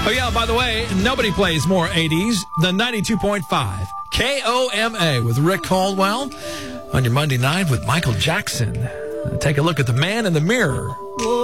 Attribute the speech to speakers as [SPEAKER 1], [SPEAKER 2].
[SPEAKER 1] Oh, yeah, by the way, nobody plays more 80s than 92.5 KOMA with Rick Caldwell on your Monday night with Michael Jackson. Take a look at the man in the mirror.